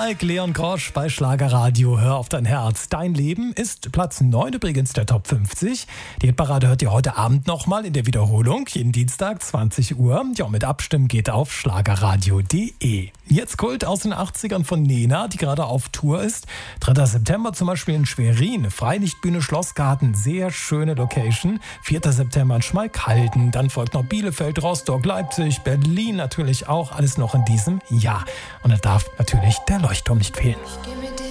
Mike, Leon Grosch bei Schlagerradio. Hör auf dein Herz. Dein Leben ist Platz 9 übrigens der Top 50. Die Hitparade hört ihr heute Abend nochmal in der Wiederholung. Jeden Dienstag 20 Uhr. Ja, mit Abstimmen geht auf schlagerradio.de. Jetzt Kult aus den 80ern von Nena, die gerade auf Tour ist. 3. September zum Beispiel in Schwerin. Freilichtbühne Schlossgarten. Sehr schöne Location. 4. September in Schmalkalden. Dann folgt noch Bielefeld, Rostock, Leipzig, Berlin natürlich auch. Alles noch in diesem Jahr. Und da darf natürlich der Leuchtturm nicht fehlen.